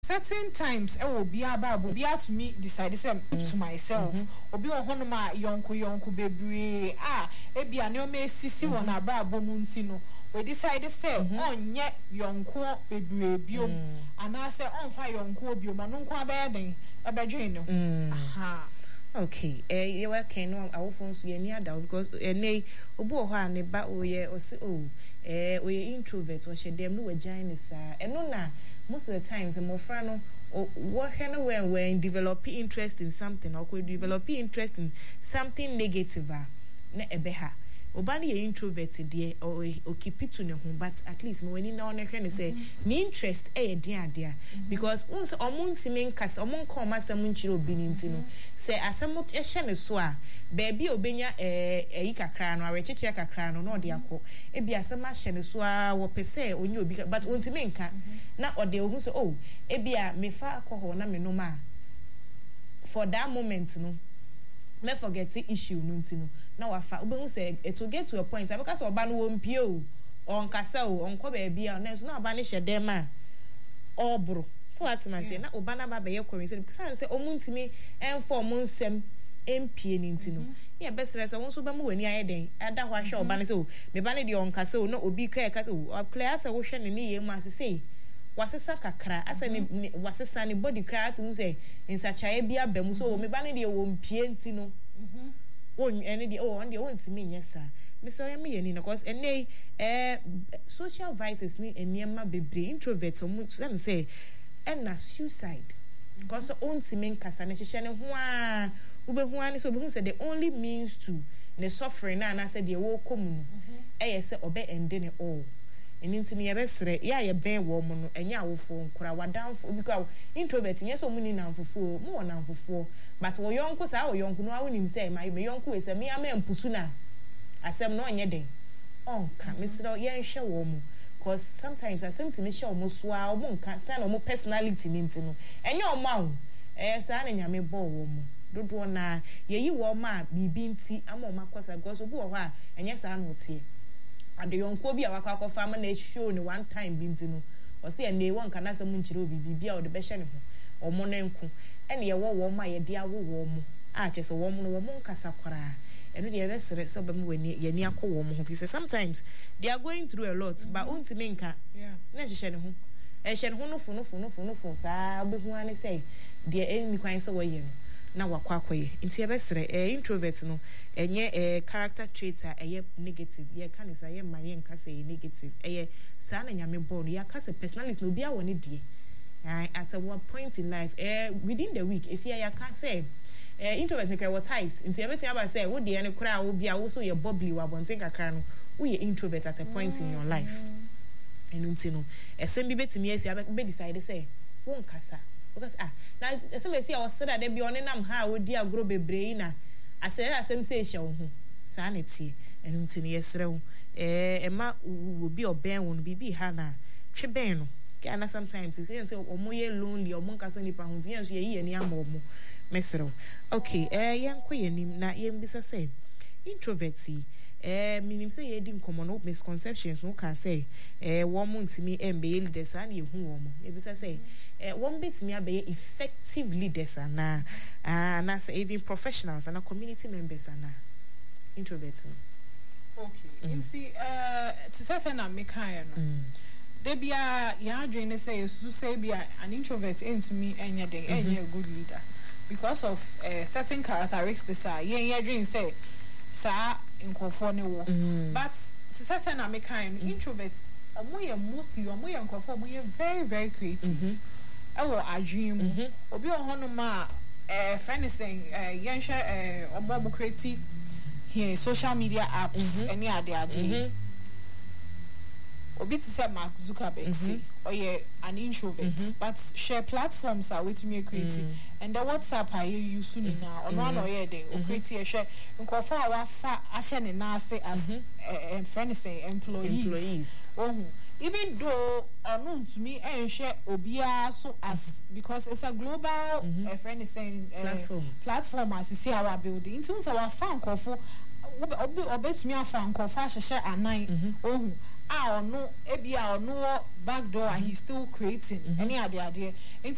certain times will be about to me decide to myself obi on ma yonko bebre ebi ane o me sisi won ababo mu nti no we decide say onye yonko bebre biom ana say on fa yonko biom anu nko abaden abadwen no aha. Okay, you were can no awofo so ye ni ada because nei obu ho a ne ba oye o se oye introvert o she dem no we join sa eno na most of the times the mofra no what kind when develop interest in something or could develop interest in something negative na ebeha obani ye introverted there or keep it to ne ho but at least when you know na say ni interest dia because uns omunti men kasa omon come asem nchire obi ni ntino say asem ehye ne so a baby obenya eyi kakra no arecheche kakra no de akọ ebi asem ahye ne so a wo pese onye obi but onti men ka na ode ohun so ebi a mefa akọ na me no ma for that moment no me forget the issue no ntino na wafa obehu say it will get to a point because oba no wo mpie o onkasa o onko ba bia na so na oba ne hye dem a obro so what man say na oba na ba be ye kwemi say omuntimi enfo omunsem empie ni ntino ye besere say won so ba mu wani ayeden ada ho ahwe oba ne say o me ba ne de onkasa o na obi ka e ka say o clear say wo hwe ne ne ye mu asese wasesa kakra asa ne wasesa ne body cry atu say insachaye bia bam so me ba ne de wo mpie ntino on any the on the won't me yes sir me so me yeni na cause ene social vices ni eniema bebre introverts so say na suicide because on me nkasa na hye ne ho a wo be ho ani so be hu say the only means to the suffering na say the wo kom no say obe end ne all eninti ne yebesere ya ye ben wo mo no enya awofo nkura wadanfo because introvert yes o muni na mfofo mo wona mfofo but wo yonko sa wo yonko no awonim say my yonko we say me ama mpusu na asem no onye den onka mesero ye nhwe wo mo cause sometimes asem ti me hwe wo so a wo nka say na wo personality ni ntino enye o ma wo sa na nyame bo wo mo dodo na ye yi wo ma bibi nti ama o makosa because obu wo ho a enye sa na otie ade yonko bi a wakwa fa ma na show ni one time bi ntino o say na e won kana asem nchire obi bibia o de be hye ne ho o mo na nku ene ye wo ma ye de awo wo mo a chese wo mo no wo mo nkasa kwara eno de yebesere so be mo wani ye ni akọ mo ho sometimes they are going through a lot but unti menka na hye ne ho hye ne ho no fo sa be hu ani say de eni kwan se wo ye no na wakwa akoye nti yebesere introvert no enye character trait a eye negative ye kan say ye man ye nka say negative sa na nyame born ya ka say personality no bia woni die at a one point in life within the week if you can say introvert what types nti everything about say wo de ene kura wo bia wo so ye bubbly wa bonten kakra no wo ye introvert at a point in your life enunti no esem bi betimi esi be decide say wo nkasa because na esem esi a wo sira de bi one nam ha wo di agro bebre na asem say hye wo ho sa na tie enunti no yesere wo ema wo bi oben wo no bibi ha na tweben no kana sometimes if you say omoye lonely omo nkasa nipa ho ntia so ye ni ama omo mesero okay yanko yenim na yembisa say introverti minim say ye di nkomo no misconceptions no can say wo mo ntimi embe leaders an ye hu wo mo yebisa say wo betimi abe effective leaders na say even professionals and community members na introverts okay you see to say na me kan no Debia ya dream say you say be an introvert into me enya den enya good leader because of certain characteristics ya dream say sa nkofo ne wo but to say na me kind introvert omoye mosi omoye nkofo omoye very very creative ewo adream obi ohono ma friend saying yenhwe omo creative here social media apps any ade obi to say Mark Zuckerberg say an introvert but share platforms are with me creative and the WhatsApp I use soon now on one or den o create share nkofo awa fa ahye ne na ase as friend say employees even though unknown to me share obia so as because it's a global friend saying platform as see our building into our fan nkofo obetumi afa nkofo ahye anan no ebia no backdoor he's still creating any idea